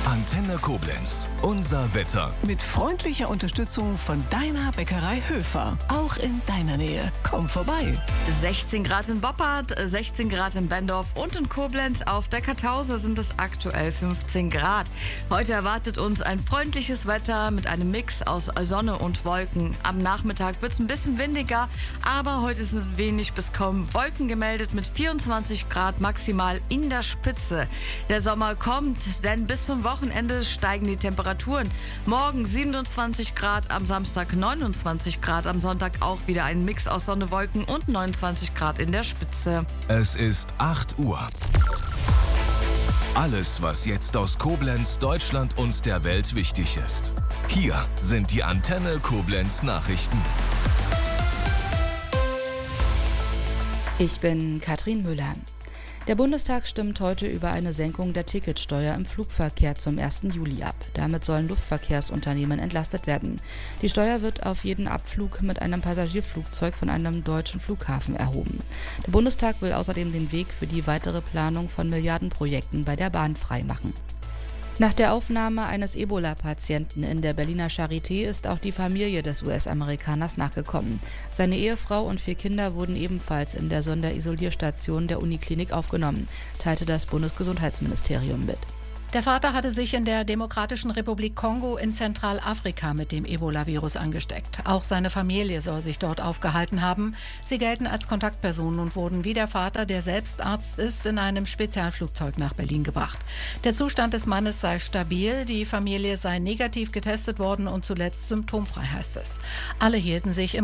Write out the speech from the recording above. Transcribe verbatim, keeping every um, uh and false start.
Antenne Koblenz. Unser Wetter. Mit freundlicher Unterstützung von deiner Bäckerei Höfer. Auch in deiner Nähe. Komm vorbei. sechzehn Grad in Boppard, sechzehn Grad in Bendorf und in Koblenz. Auf der Kartause sind es aktuell fünfzehn Grad. Heute erwartet uns ein freundliches Wetter mit einem Mix aus Sonne und Wolken. Am Nachmittag wird es ein bisschen windiger, aber heute sind wenig bis kaum Wolken gemeldet mit vierundzwanzig Grad maximal in der Spitze. Der Sommer kommt, denn bis zum Wochenende steigen die Temperaturen. Morgen siebenundzwanzig Grad, am Samstag neunundzwanzig Grad, am Sonntag auch wieder ein Mix aus Sonne, Wolken und neunundzwanzig Grad in der Spitze. Es ist acht Uhr. Alles, was jetzt aus Koblenz, Deutschland und der Welt wichtig ist. Hier sind die Antenne Koblenz Nachrichten. Ich bin Katrin Müller. Der Bundestag stimmt heute über eine Senkung der Ticketsteuer im Flugverkehr zum ersten Juli ab. Damit sollen Luftverkehrsunternehmen entlastet werden. Die Steuer wird auf jeden Abflug mit einem Passagierflugzeug von einem deutschen Flughafen erhoben. Der Bundestag will außerdem den Weg für die weitere Planung von Milliardenprojekten bei der Bahn freimachen. Nach der Aufnahme eines Ebola-Patienten in der Berliner Charité ist auch die Familie des U S-Amerikaners nachgekommen. Seine Ehefrau und vier Kinder wurden ebenfalls in der Sonderisolierstation der Uniklinik aufgenommen, teilte das Bundesgesundheitsministerium mit. Der Vater hatte sich in der Demokratischen Republik Kongo in Zentralafrika mit dem Ebola-Virus angesteckt. Auch seine Familie soll sich dort aufgehalten haben. Sie gelten als Kontaktpersonen und wurden wie der Vater, der selbst Arzt ist, in einem Spezialflugzeug nach Berlin gebracht. Der Zustand des Mannes sei stabil, die Familie sei negativ getestet worden und zuletzt symptomfrei, heißt es. Alle hielten sich im